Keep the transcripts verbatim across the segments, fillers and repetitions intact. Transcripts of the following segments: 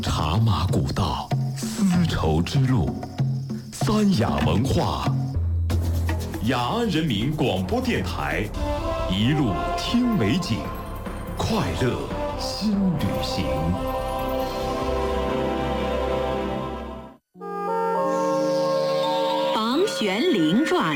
茶马古道，丝绸之路，三雅文化，雅安人民广播电台，一路听美景，快乐新旅行。 房玄龄传。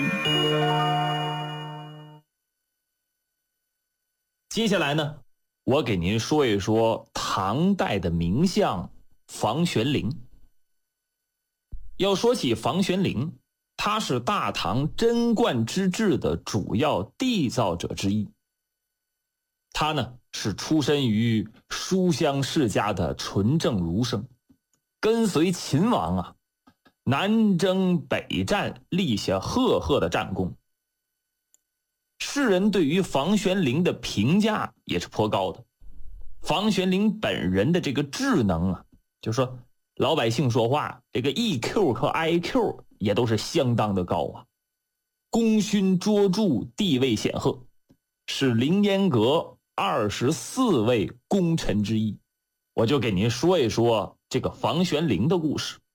接下来呢，我给您说一说唐代的名相房玄龄。要说起房玄龄，他是大唐贞观之治的主要缔造者之一。他呢是出身于书香世家的纯正儒生，跟随秦王啊南征北战，立下赫赫的战功。世人对于房玄龄的评价也是颇高的。房玄龄本人的这个智能啊，就是说老百姓说话这个 E Q 和 I Q 也都是相当的高啊，功勋卓著，地位显赫，是凌烟阁二十四位功臣之一。我就给您说一说这个房玄龄的故事。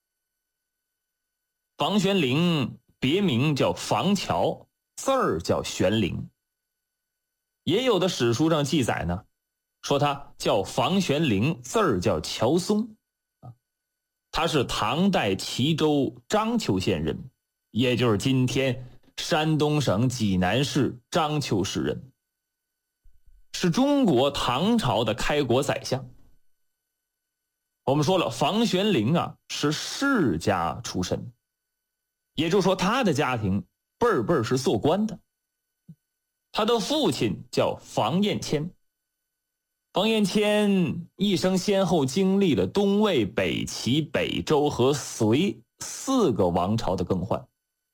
房玄龄别名叫房乔，字儿叫玄龄。也有的史书上记载呢，说他叫房玄龄，字儿叫乔松。他是唐代齐州章丘县人，也就是今天山东省济南市章丘市人，是中国唐朝的开国宰相。我们说了，房玄龄啊是世家出身，也就是说他的家庭辈儿辈儿是做官的。他的父亲叫房彦谦，房彦谦一生先后经历了东魏、北齐、北周和隋四个王朝的更换，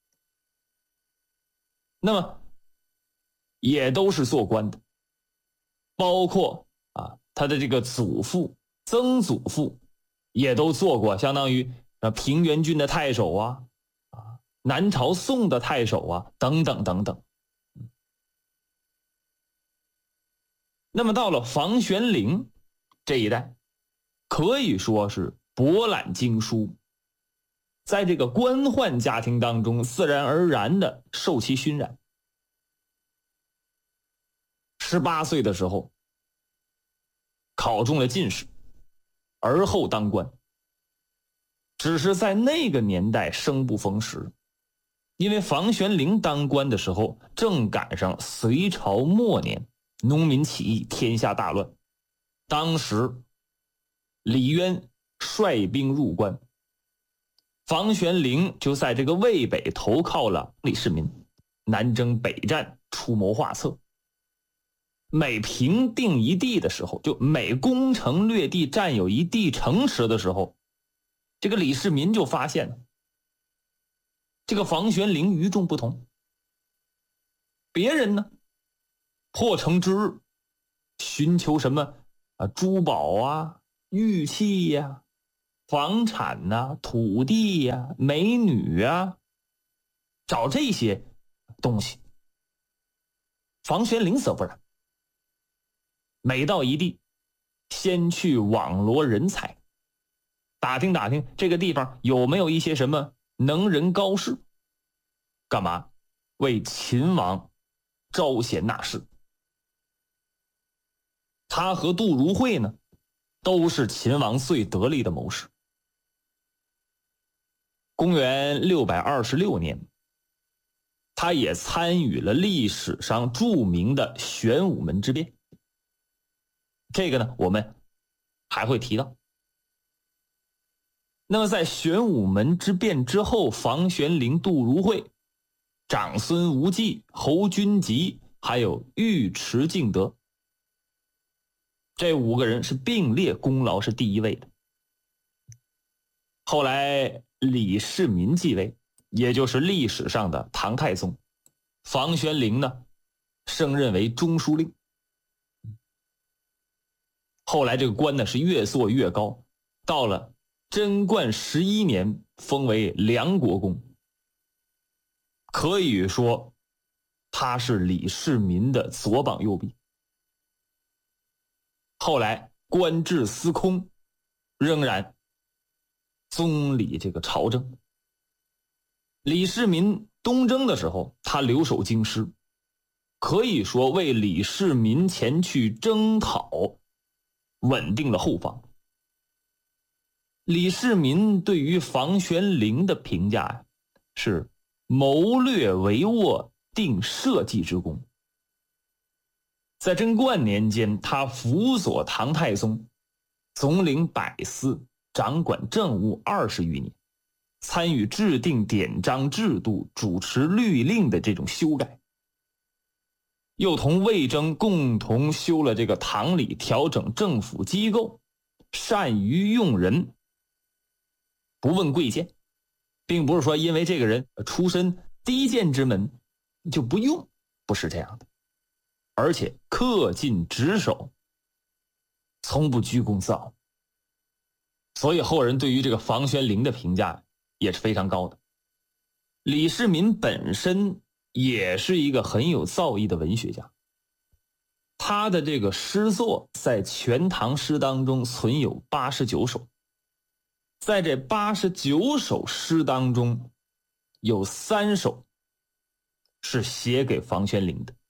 那么也都是做官的，包括啊他的这个祖父、曾祖父也都做过相当于平原郡的太守啊，啊南朝宋的太守啊，等等等等。那么到了房玄龄这一代，可以说是博览经书，在这个官宦家庭当中自然而然的受其熏染。十八岁的时候考中了进士，而后当官。只是在那个年代生不逢时，因为房玄龄当官的时候正赶上隋朝末年，农民起义，天下大乱。当时李渊率兵入关，房玄龄就在这个渭北投靠了李世民，南征北战，出谋划策。每平定一地的时候，就每攻城略地，占有一地城池的时候，这个李世民就发现了这个房玄龄与众不同。别人呢破城之日寻求什么啊珠宝啊、玉器呀、啊、房产啊、土地呀、啊、美女啊，找这些东西。房玄龄则不然，每到一地先去网罗人才，打听打听这个地方有没有一些什么能人高士，干嘛？为秦王招贤纳士。他和杜如晦呢，都是秦王最得力的谋士。公元六百二十六年，他也参与了历史上著名的玄武门之变。这个呢，我们还会提到。那么在玄武门之变之后，房玄龄、杜如晦、长孙无忌、侯君集还有尉迟敬德，这五个人是并列功劳是第一位的。后来李世民继位，也就是历史上的唐太宗，房玄龄呢升任为中书令。后来这个官呢是越做越高，到了贞观十一年封为梁国公。可以说他是李世民的左膀右臂。后来官至司空， 仍然宗理这个朝政。李世民东征的时候，他留守京师，可以说为李世民前去征讨稳定了后方。李世民对于房玄龄的评价是谋略帷幄，定社稷之功。在贞观年间，他辅佐唐太宗，总领百司，掌管政务二十余年，参与制定典章制度，主持律令的这种修改，又同魏征共同修了这个唐礼，调整政府机构，善于用人，不问贵贱，并不是说因为这个人出身低贱之门就不用，不是这样的，而且恪尽职守，从不居功自傲。所以后人对于这个房玄龄的评价也是非常高的。李世民本身也是一个很有造诣的文学家，他的这个诗作在《全唐诗》当中存有八十九首，在这八十九首诗当中，有三首是写给房玄龄的。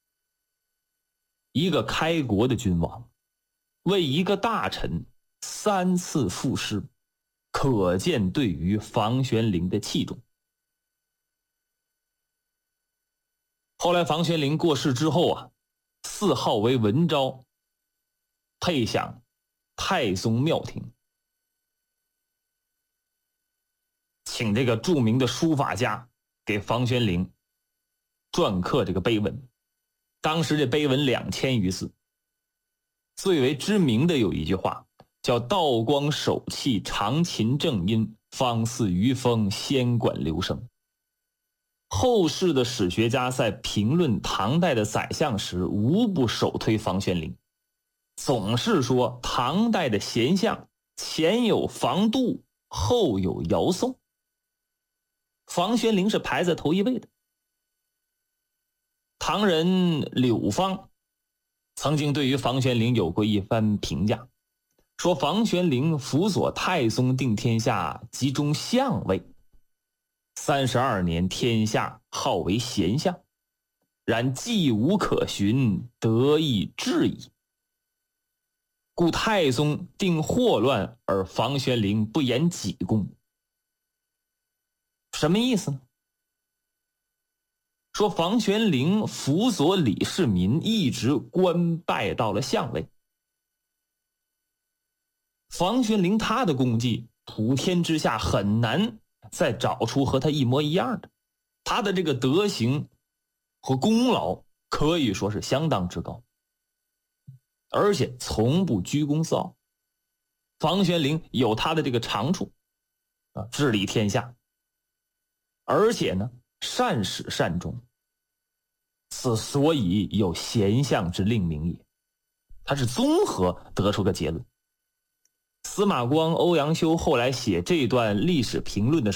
一个开国的君王为一个大臣三次赋诗，可见对于房玄龄的器重。后来房玄龄过世之后啊，谥号为文昭，配享太宗庙庭，请这个著名的书法家给房玄龄篆刻这个碑文。当时这碑文两千余字，最为知名的有一句话叫道光手气，长琴正音，方似余风，仙管流声。后世的史学家在评论唐代的宰相时，无不首推房玄龄，总是说唐代的贤相前有房度，后有姚宋，房玄龄是排在头一位的。唐人柳芳曾经对于房玄龄有过一番评价，说房玄龄辅佐太宗定天下，集中相位，三十二年天下，号为贤相，然技无可循，得意至矣。故太宗定祸乱，而房玄龄不言己功。什么意思呢？说房玄龄辅佐李世民，一直官拜到了相位。房玄龄他的功绩，普天之下很难再找出和他一模一样的，他的这个德行和功劳可以说是相当之高，而且从不居功自傲。房玄龄有他的这个长处啊，治理天下，而且呢善始善终，此所以有贤相之令名也。他是综合得出个结论。司马光、欧阳修后来写这段历史评论的时候